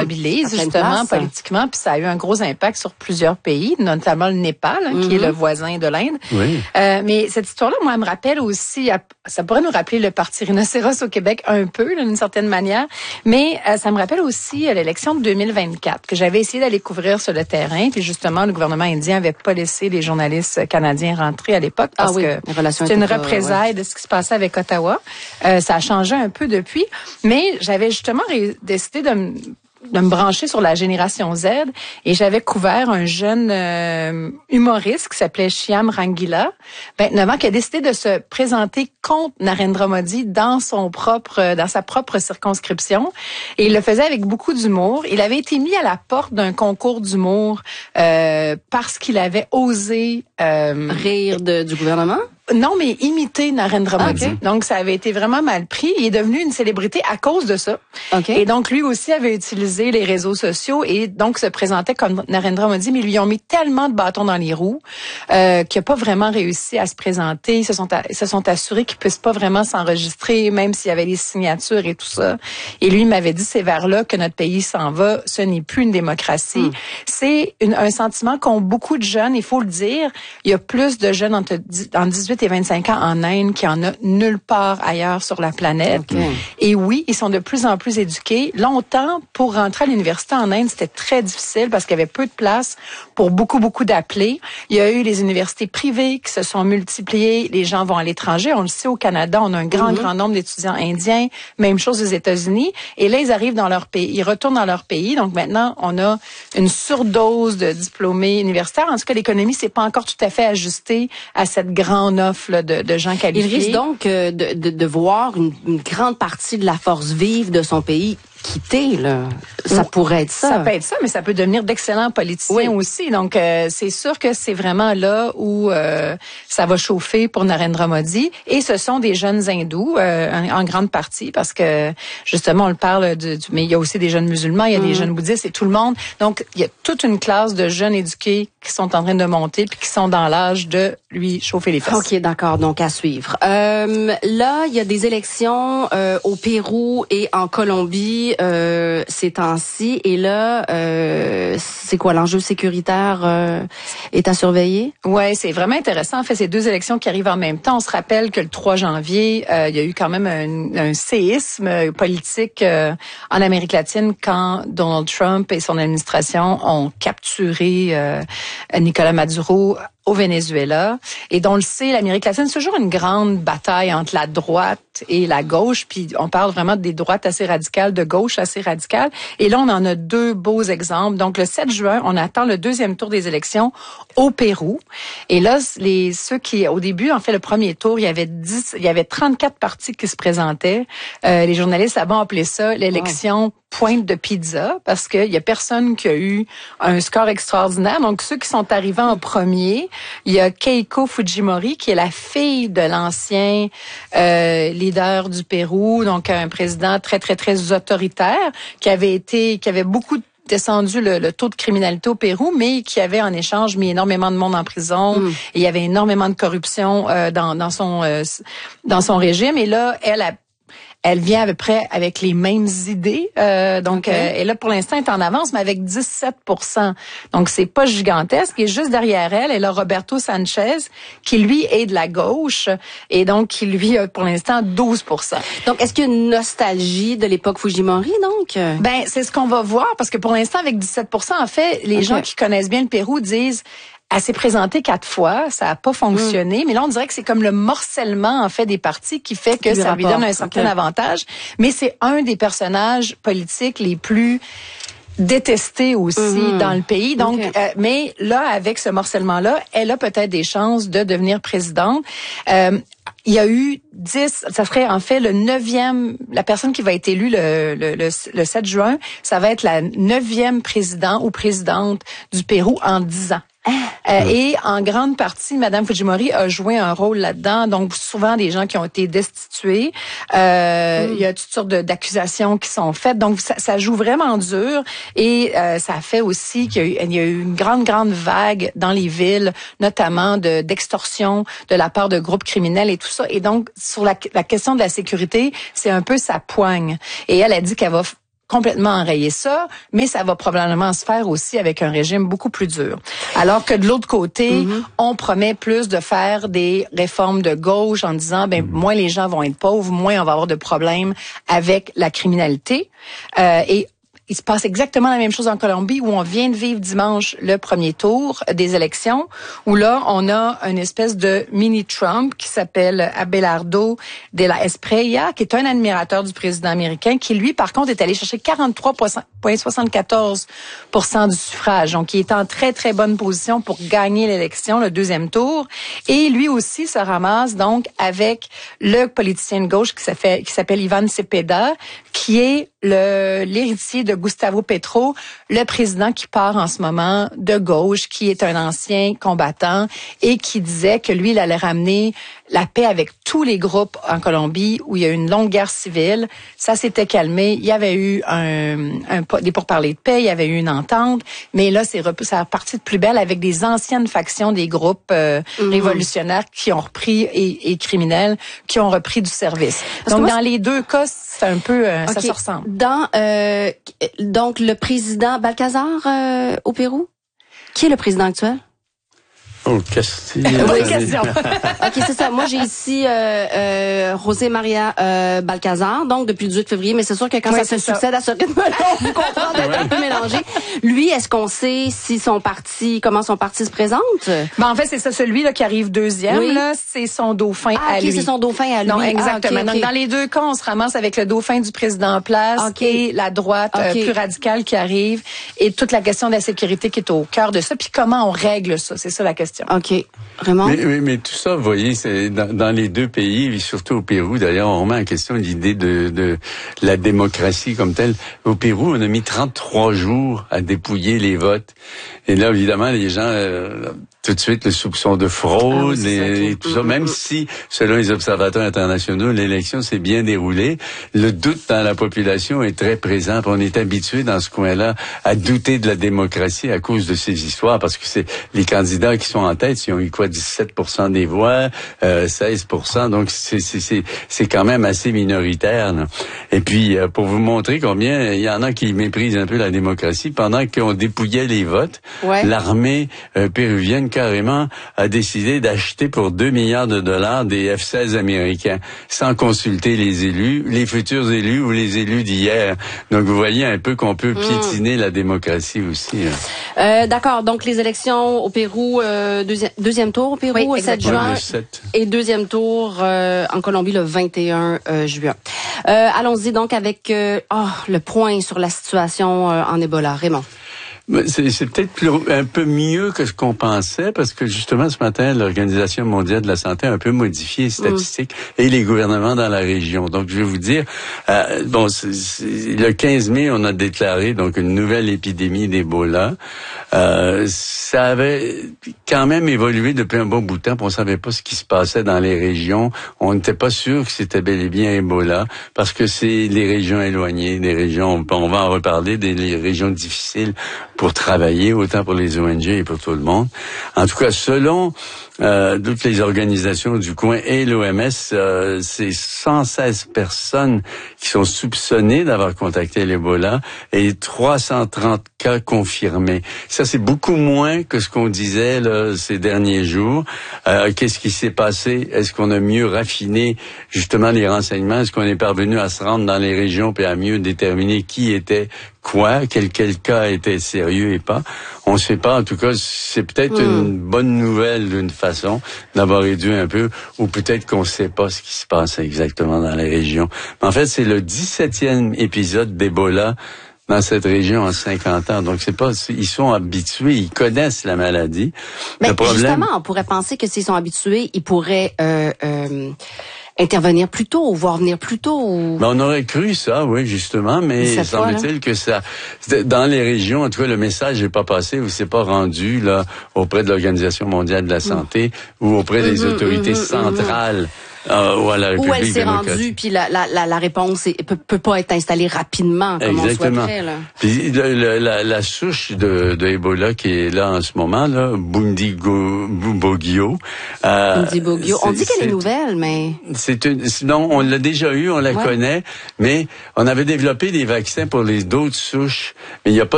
mobilise justement politiquement, puis ça a eu un gros impact sur plusieurs pays, notamment le Népal, qui est le voisin de l'Inde. Oui. Mais cette histoire-là, moi, elle me rappelle aussi, ça pourrait nous rappeler le Parti rhinocéros au Québec un peu, d'une certaine manière, mais ça me rappelle aussi l'élection de 2024, que j'avais essayé d'aller couvrir sur le terrain, puis justement, le gouvernement indien avait pas laissé les journalistes canadiens rentrer à l'époque, parce que c'était une représailles de ce qui se passait avec Ottawa. Ça a changé un peu depuis, mais j'avais justement décidé de me brancher sur la génération Z et j'avais couvert un jeune humoriste qui s'appelait Shyam Rangila, 29 ans, qui a décidé de se présenter contre Narendra Modi dans sa propre circonscription, et il le faisait avec beaucoup d'humour. Il avait été mis à la porte d'un concours d'humour parce qu'il avait osé rire du gouvernement. Non, mais imiter Narendra Modi. Okay. Donc, ça avait été vraiment mal pris. Il est devenu une célébrité à cause de ça. Okay. Et donc, lui aussi avait utilisé les réseaux sociaux et donc se présentait comme Narendra Modi, mais ils lui ont mis tellement de bâtons dans les roues qu'il n'a pas vraiment réussi à se présenter. Ils se sont assurés qu'il ne puisse pas vraiment s'enregistrer, même s'il y avait les signatures et tout ça. Et lui, il m'avait dit, c'est vers là que notre pays s'en va. Ce n'est plus une démocratie. C'est un sentiment qu'ont beaucoup de jeunes, il faut le dire. Il y a plus de jeunes en 18 et 25 ans en Inde qu'il y en a nulle part ailleurs sur la planète. Okay. Et oui, ils sont de plus en plus éduqués. Longtemps, pour rentrer à l'université en Inde, c'était très difficile parce qu'il y avait peu de place pour beaucoup d'appelés. Il y a eu les universités privées qui se sont multipliées. Les gens vont à l'étranger. On le sait, au Canada, on a un grand nombre d'étudiants indiens. Même chose aux États-Unis. Et là, ils arrivent dans leur pays. Ils retournent dans leur pays. Donc maintenant, on a une surdose de diplômés universitaires. En tout cas, l'économie s'est pas encore tout à fait ajustée à cette grande offre de gens qualifiés. Il risque donc de voir une grande partie de la force vive de son pays quitter, là. Ça pourrait être ça. Ça peut être ça, mais ça peut devenir d'excellents politiciens aussi. Donc, c'est sûr que c'est vraiment là où ça va chauffer pour Narendra Modi. Et ce sont des jeunes hindous, en grande partie, parce que, justement, on le parle mais il y a aussi des jeunes musulmans, il y a des jeunes bouddhistes et tout le monde. Donc, il y a toute une classe de jeunes éduqués qui sont en train de monter puis qui sont dans l'âge de lui chauffer les fesses. OK, d'accord. Donc, à suivre. Là, il y a des élections au Pérou et en Colombie ces temps-ci. Et là, c'est quoi l'enjeu sécuritaire est à surveiller? Ouais, c'est vraiment intéressant. En fait, ces deux élections qui arrivent en même temps. On se rappelle que le 3 janvier, il y a eu quand même un séisme politique en Amérique latine quand Donald Trump et son administration ont capturé Nicolas Maduro au Venezuela. Et dont on le sait, l'Amérique latine, c'est toujours une grande bataille entre la droite et la gauche. Puis on parle vraiment des droites assez radicales, de gauche assez radicale. Et là, on en a deux beaux exemples. Donc, le 7 juin, on attend le deuxième tour des élections au Pérou. Et là, ceux qui, au début, en fait, le premier tour, il y avait 34 partis qui se présentaient. Les journalistes là-bas ont appelé ça l'élection pointe de pizza, parce qu'il y a personne qui a eu un score extraordinaire. Donc, ceux qui sont arrivés en premier, il y a Keiko Fujimori, qui est la fille de l'ancien leader du Pérou, donc un président très, très, très autoritaire, qui avait beaucoup descendu le taux de criminalité au Pérou, mais qui avait en échange mis énormément de monde en prison. Et il y avait énormément de corruption dans son régime. Et là, elle vient à peu près avec les mêmes idées. Et là, pour l'instant, elle est en avance, mais avec 17%. Donc, c'est pas gigantesque. Et juste derrière elle a Roberto Sanchez, qui, lui, est de la gauche. Et donc, qui, lui, a pour l'instant 12%. Donc, est-ce qu'il y a une nostalgie de l'époque Fujimori, donc? Ben, c'est ce qu'on va voir, parce que pour l'instant, avec 17%, en fait, les gens qui connaissent bien le Pérou disent... Elle s'est présentée 4 fois, ça a pas fonctionné, mais là on dirait que c'est comme le morcellement en fait des partis qui fait que ça lui donne un certain avantage, mais c'est un des personnages politiques les plus détestée aussi dans le pays. Donc, mais là, avec ce morcellement-là, elle a peut-être des chances de devenir présidente. Il y a eu 10, ça serait en fait le 9e, la personne qui va être élue le 7 juin, ça va être la 9e président ou présidente du Pérou en 10 ans. Et en grande partie, Madame Fujimori a joué un rôle là-dedans. Donc, souvent, des gens qui ont été destitués. Il y a toutes sortes d'accusations qui sont faites. Donc, ça joue vraiment dur. Et ça a fait aussi qu'il y a eu une grande vague dans les villes, notamment d'extorsion de la part de groupes criminels et tout ça. Et donc, sur la question de la sécurité, c'est un peu sa poigne. Et elle a dit qu'elle va complètement enrayer ça, mais ça va probablement se faire aussi avec un régime beaucoup plus dur. Alors que de l'autre côté, on promet plus de faire des réformes de gauche en disant, moins les gens vont être pauvres, moins on va avoir de problèmes avec la criminalité. Et il se passe exactement la même chose en Colombie, où on vient de vivre dimanche le premier tour des élections, où là, on a une espèce de mini-Trump qui s'appelle Abelardo de la Espriella, qui est un admirateur du président américain, qui, lui, par contre, est allé chercher 43,74% du suffrage. Donc, il est en très, très bonne position pour gagner l'élection, le deuxième tour. Et lui aussi se ramasse, donc, avec le politicien de gauche qui s'appelle Ivan Cepeda, qui est l'héritier de Gustavo Petro, le président qui part en ce moment de gauche, qui est un ancien combattant et qui disait que lui, il allait ramener la paix avec tous les groupes en Colombie où il y a eu une longue guerre civile. Ça s'était calmé. Il y avait eu des pourparlers de paix, il y avait eu une entente, mais là, ça a reparti de plus belle avec des anciennes factions des groupes révolutionnaires qui ont repris et criminels qui ont repris du service. Donc, dans les deux cas, c'est un peu, ça se ressemble. Donc, le président Balcazar au Pérou, qui est le président actuel? Oh, question. Oui, question. OK, c'est ça. Moi, j'ai ici José María Balcazar, donc depuis le 18 février, mais c'est sûr que quand ça se succède à ce rythme-là, on vous comprend d'être un peu mélangé. Lui, est-ce qu'on sait comment son parti se présente? En fait, c'est ça, celui là qui arrive deuxième, là, c'est son dauphin à lui. C'est son dauphin à lui. Non, exactement. Donc, dans les deux cas, on se ramasse avec le dauphin du président en place et la droite plus radicale qui arrive et toute la question de la sécurité qui est au cœur de ça. Puis comment on règle ça? C'est ça la question. OK. Vraiment? Mais tout ça, vous voyez, c'est dans les deux pays, et surtout au Pérou, d'ailleurs, on remet en question l'idée de la démocratie comme telle. Au Pérou, on a mis 33 jours à dépouiller les votes. Et là, évidemment, les gens, tout de suite, le soupçon de fraude et tout ça, même si, selon les observateurs internationaux, l'élection s'est bien déroulée, le doute dans la population est très présent. On est habitué dans ce coin-là à douter de la démocratie à cause de ces histoires, parce que c'est les candidats qui sont en tête, ils ont eu 17% des voix, 16%, donc c'est quand même assez minoritaire, là. Et puis, pour vous montrer combien il y en a qui méprisent un peu la démocratie, pendant qu'on dépouillait les votes, l'armée péruvienne carrément a décidé d'acheter pour 2 milliards de dollars des F-16 américains, sans consulter les élus, les futurs élus ou les élus d'hier. Donc, vous voyez un peu qu'on peut piétiner la démocratie aussi. D'accord. Donc, les élections au Pérou, deuxième tour au Pérou, le 7 juin. Et deuxième tour en Colombie, le 21 juin. Allons-y donc avec le point sur la situation en Ebola. Raymond. C'est peut-être un peu mieux que ce qu'on pensait, parce que justement ce matin, l'Organisation mondiale de la santé a un peu modifié les statistiques et les gouvernements dans la région. Donc je vais vous dire, le 15 mai, on a déclaré donc une nouvelle épidémie d'Ebola. Ça avait quand même évolué depuis un bon bout de temps, puis on savait pas ce qui se passait dans les régions. On n'était pas sûr que c'était bel et bien Ebola, parce que c'est les régions éloignées, des régions, on va en reparler, des régions difficiles pour travailler, autant pour les ONG et pour tout le monde. En tout cas, selon toutes les organisations du coin et l'OMS, c'est 116 personnes qui sont soupçonnées d'avoir contacté l'Ebola et 330 cas confirmés. Ça, c'est beaucoup moins que ce qu'on disait là, ces derniers jours. Qu'est-ce qui s'est passé? Est-ce qu'on a mieux raffiné justement les renseignements? Est-ce qu'on est parvenu à se rendre dans les régions et à mieux déterminer qui était quoi, quel cas était sérieux et pas? On ne sait pas. En tout cas, c'est peut-être une bonne nouvelle d'une façon d'avoir réduit un peu, ou peut-être qu'on ne sait pas ce qui se passe exactement dans les régions. Mais en fait, c'est le 17e épisode d'Ebola dans cette région en 50 ans. Donc, ils sont habitués, ils connaissent la maladie. Mais le problème, justement, on pourrait penser que s'ils sont habitués, ils pourraient intervenir plus tôt ou voir venir plus tôt. On aurait cru ça, oui, justement, mais semble-t-il que ça, dans les régions, en tout cas, le message n'est pas passé ou c'est pas rendu là auprès de l'Organisation mondiale de la santé ou auprès des autorités centrales Voilà, où elle s'est rendue, puis la réponse peut pas être installée rapidement comme exactement. On souhaiterait. Là. Puis la souche de Ebola qui est là en ce moment, là, Bundibugyo. Bundibugyo. On dit qu'elle est nouvelle, mais non, on l'a déjà eu, on la connaît, mais on avait développé des vaccins pour les d'autres souches, mais il n'y a pas